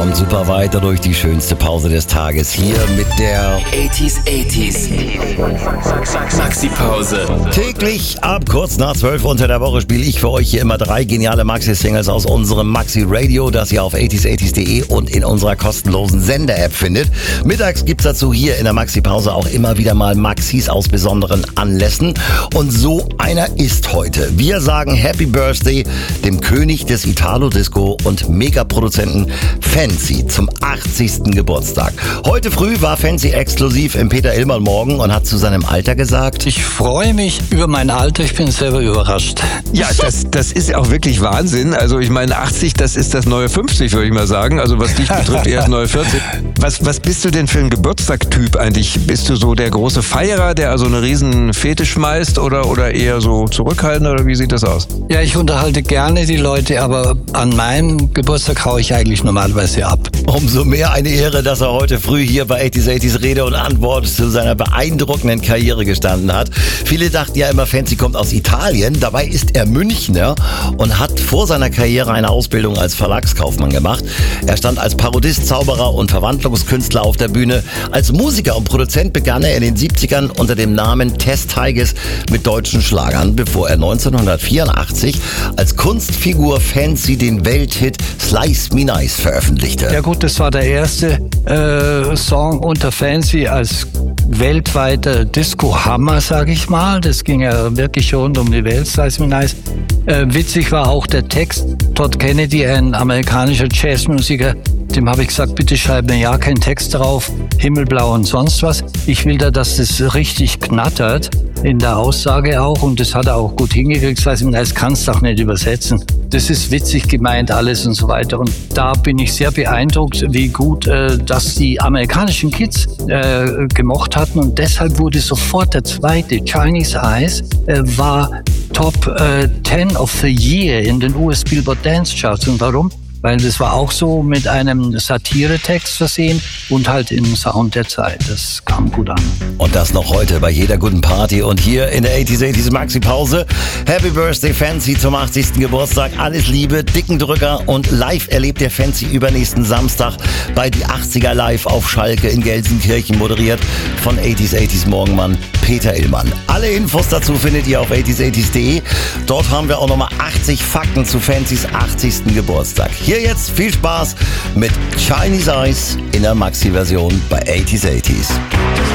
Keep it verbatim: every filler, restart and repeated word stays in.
kommt super weiter durch die schönste Pause des Tages. Hier mit der achtziger, achtziger Maxi-Pause. Täglich ab kurz nach zwölf unter der Woche spiele ich für euch hier immer drei geniale Maxi-Singles aus unserem Maxi-Radio, das ihr auf achtziger achtziger punkt de und in unserer kostenlosen Sender-App findet. Mittags gibt's dazu hier in der Maxi-Pause auch immer wieder mal Maxis aus besonderen Anlässen. Und so einer ist heute. Wir sagen Happy Birthday dem König des Italo-Disco und Megaproduzenten Fancy zum achtzigsten Geburtstag. Heute früh war Fancy exklusiv im Peter Illmann Morgen und hat zu seinem Alter gesagt: Ich freue mich über mein Alter, ich bin selber überrascht. Ja, das, das ist auch wirklich Wahnsinn. Also ich meine, achtzig, das ist das neue fünfzig, würde ich mal sagen. Also was dich betrifft, eher das neue vierzig. Was, was bist du denn für ein Geburtstagtyp eigentlich? Bist du so der große Feierer, der also eine riesen Fete schmeißt oder, oder eher so zurückhaltend oder wie sieht das aus? Ja, ich unterhalte gerne die Leute, aber an meinem Geburtstag haue ich eigentlich normalerweise ab. Umso mehr eine Ehre, dass er heute früh hier bei achtziger achtziger Rede und Antwort zu seiner beeindruckenden Karriere gestanden hat. Viele dachten ja immer, Fancy kommt aus Italien. Dabei ist er Münchner und hat vor seiner Karriere eine Ausbildung als Verlagskaufmann gemacht. Er stand als Parodist, Zauberer und Verwandlungskünstler auf der Bühne. Als Musiker und Produzent begann er in den siebzigern unter dem Namen Tess Tigers mit deutschen Schlagern, bevor er neunzehnhundertvierundachtzig als Kunstfigur Fancy den Welthit Slice Me Nice veröffentlichte. Ja gut, das war der erste äh, Song unter Fancy als weltweiter Disco-Hammer, sag ich mal. Das ging ja wirklich rund um die Welt, Slice Me Nice. Äh, witzig war auch der Text. Todd Kennedy, ein amerikanischer Jazzmusiker, dem habe ich gesagt, bitte schreib mir ja keinen Text drauf, himmelblau und sonst was. Ich will da, dass das richtig knattert, in der Aussage auch, und das hat er auch gut hingekriegt. Das heißt, das kannst du auch nicht übersetzen. Das ist witzig gemeint alles und so weiter. Und da bin ich sehr beeindruckt, wie gut äh, das die amerikanischen Kids äh, gemocht hatten. Und deshalb wurde sofort der zweite, Chinese Eyes, äh, war Top äh, zehn of the Year in den U S Billboard Dance Charts. Und warum? Weil das war auch so mit einem Satiretext versehen und halt im Sound der Zeit. Das kam gut an. Und das noch heute bei jeder guten Party und hier in der achtziger achtziger Maxi-Pause. Happy Birthday Fancy zum achtzigsten Geburtstag. Alles Liebe, dicken Drücker und live erlebt der Fancy übernächsten Samstag bei die achtziger Live auf Schalke in Gelsenkirchen, moderiert von achtziger achtziger Morgenmann Peter Illmann. Alle Infos dazu findet ihr auf achtziger achtziger punkt de. Dort haben wir auch nochmal achtzig Fakten zu Fancy's achtzigsten Geburtstag. Hier jetzt viel Spaß mit Chinese Eyes in der Maxi-Version bei achtziger achtziger.